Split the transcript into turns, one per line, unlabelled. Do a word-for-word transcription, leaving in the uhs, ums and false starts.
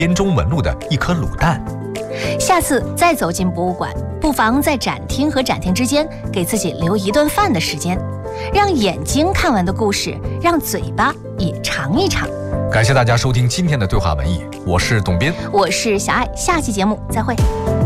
编钟纹路的一颗卤蛋。
下次再走进博物馆，不妨在展厅和展厅之间给自己留一顿饭的时间，让眼睛看完的故事，让嘴巴也尝一尝。
感谢大家收听今天的对话文艺，我是董斌，
我是小爱，下期节目再会。